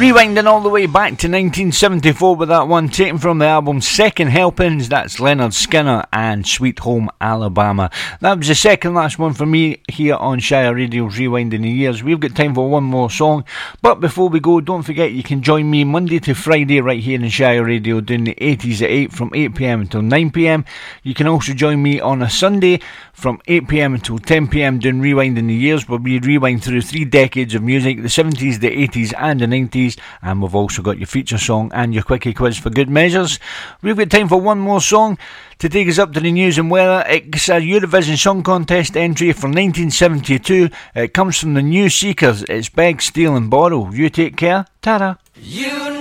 Rewinding all the way back to 1974 with that one taken from the album Second Helpings. That's Leonard Skinner and Sweet Home Alabama. That was the second last one for me here on Shire Radio's Rewinding the Years. We've got time for one more song, but before we go, don't forget you can join me Monday to Friday right here in Shire Radio doing the 80s at 8 from 8pm until 9pm. You can also join me on a Sunday from 8pm until 10pm doing Rewinding the Years, where we rewind through 3 decades of music, the 70s, the 80s and the 90s, and we've also got your feature song and your quickie quiz for good measures. We've got time for one more song to take us up to the news and weather. It's a Eurovision Song Contest entry from 1972. It comes from the New Seekers. It's Beg, Steal and Borrow. You take care. Ta-da. You